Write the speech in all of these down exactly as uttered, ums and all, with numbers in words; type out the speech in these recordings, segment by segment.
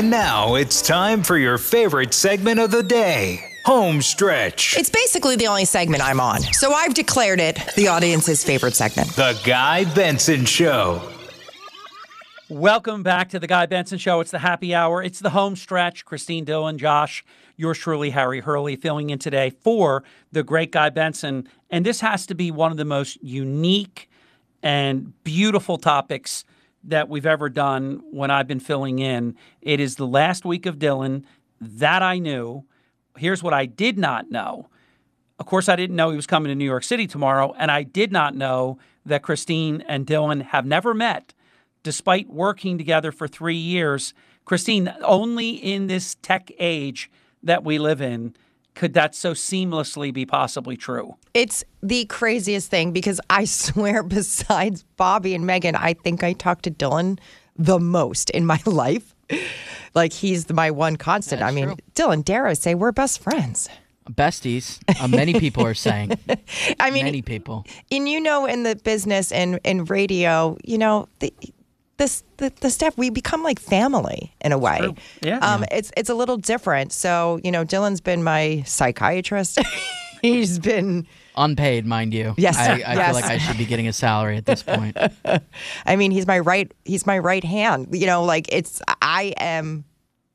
And now it's time for your favorite segment of the day, Home Stretch. It's basically the only segment I'm on, so I've declared it the audience's favorite segment. The Guy Benson Show. Welcome back to the Guy Benson Show. It's the happy hour. It's the home stretch. Christine Dillon, Josh, yours truly, Harry Hurley, filling in today for the great Guy Benson. And this has to be one of the most unique and beautiful topics that we've ever done when I've been filling in. It is the last week of Dillon. That I knew. Here's what I did not know. Of course, I didn't know he was coming to New York City tomorrow, and I did not know that Christine and Dillon have never met, despite working together for three years. Christine, only in this tech age that we live in could that so seamlessly be possibly true. It's the craziest thing because I swear besides Bobby and Megan, I think I talk to Dillon the most in my life. Like he's my one constant. That's I mean, true. Dillon, dare I say we're best friends. Besties. Uh, many people are saying. I mean, many people. And you know, in the business and in radio, you know, the, this the, the staff, we become like family in a way. True. Yeah. Um, yeah. It's it's a little different. So, you know, Dillon's been my psychiatrist. He's been Unpaid, mind you. Yes, I, I yes. feel like I should be getting a salary at this point. I mean, he's my right he's my right hand. You know, like it's I am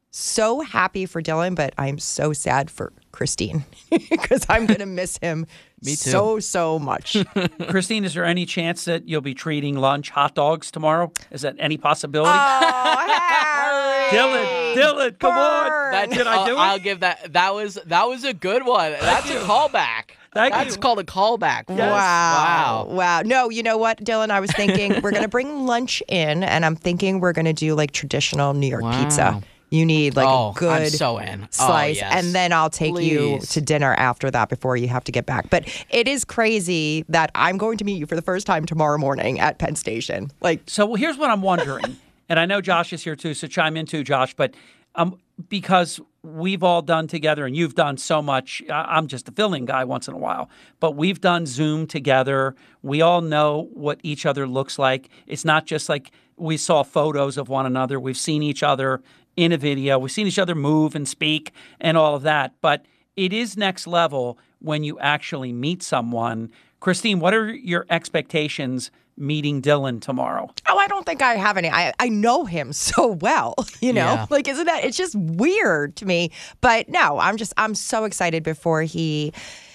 so happy for Dillon, but I'm so sad for Christine because I'm going to miss him Me too. so, so much. Christine, is there any chance that you'll be treating lunch hot dogs tomorrow? Is that any possibility? Oh, Harry! Dylan, Dylan, come on. Burn. That, Did I do it? I'll give that. That was that was a good one. That's you. a callback. Thank That's you. called a callback. Yes. Wow. Wow. Wow. No, you know what, Dillon? I was thinking we're going to bring lunch in, and I'm thinking we're going to do like traditional New York Wow. pizza. You need like Oh, a good I'm so in. Oh, slice, yes. and then I'll take you Please. to dinner after that before you have to get back. But it is crazy that I'm going to meet you for the first time tomorrow morning at Penn Station. Like, So well, here's what I'm wondering, and I know Josh is here too, so chime in too, Josh. But um, because we've all done together, and you've done so much. I- I'm just a fill-in guy once in a while, but we've done Zoom together. We all know what each other looks like. It's not just like we saw photos of one another. We've seen each other in a video. We've seen each other move and speak and all of that. But it is next level when you actually meet someone. Christine, what are your expectations meeting Dillon tomorrow? oh, I don't think I have any. I, I know him so well, you know? Yeah. Like, isn't that, it's just weird to me. But no, I'm just, I'm so excited before he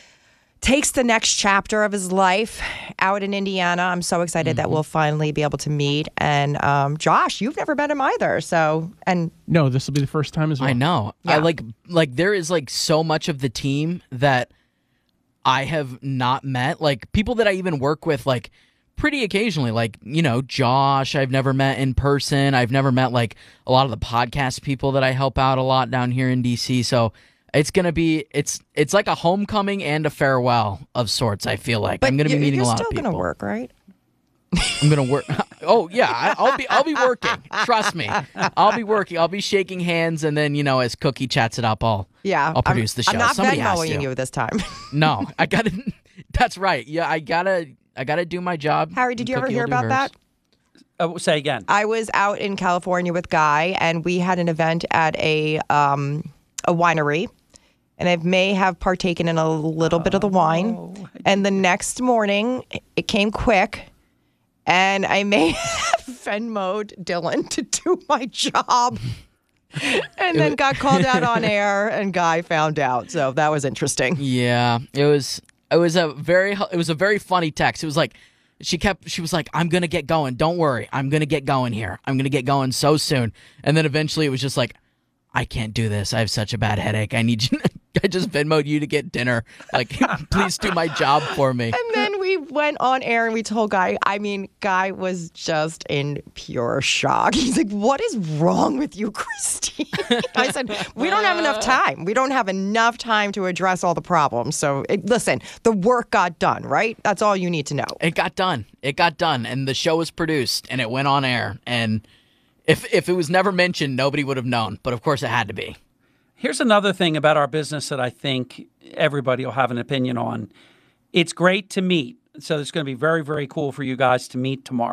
takes the next chapter of his life out in Indiana. I'm so excited Mm-hmm. that we'll finally be able to meet. And um, Josh, you've never met him either. So, and No, this will be the first time as well. I know. Yeah. I like like there is like so much of the team that I have not met. Like people that I even work with like pretty occasionally. Like, you know, Josh, I've never met in person. I've never met like a lot of the podcast people that I help out a lot down here in D C. So it's gonna be it's it's like a homecoming and a farewell of sorts, I feel like. but I'm gonna be you- meeting you're a lot still of people. gonna work, right? I'm gonna work. Oh yeah, I, I'll be I'll be working. Trust me, I'll be working. I'll be shaking hands, and then you know, as Cookie chats it up, I'll Yeah. I'll produce I'm, the show. I'm not Somebody has Venmoing to. you this time. No, I gotta. That's right. Yeah, I gotta. I gotta do my job. Harry, did and you ever Cookie hear will do about hers. that? Uh, say again. I was out in California with Guy, and we had an event at a um, a winery, and I may have partaken in a little bit of the wine. And the next morning, it came quick, and I may have Venmoed Dillon to do my job, and then got called out on air, and Guy found out. So that was interesting. Yeah, it was. It was a very. It was a very funny text. It was like. She kept, she was like, I'm going to get going. Don't worry. I'm going to get going here. I'm going to get going so soon. And then eventually it was just like, I can't do this. I have such a bad headache. I need you. I just Venmoed you to get dinner. Like, please do my job for me. And then we went on air and we told Guy, I mean, Guy was just in pure shock. He's like, what is wrong with you, Christine? I said, we don't have enough time. We don't have enough time to address all the problems. So it, listen, the work got done, right? That's all you need to know. It got done. It got done. And the show was produced and it went on air. And if if it was never mentioned, nobody would have known. But of course it had to be. Here's another thing about our business that I think everybody will have an opinion on. It's great to meet. So it's going to be very, very cool for you guys to meet tomorrow.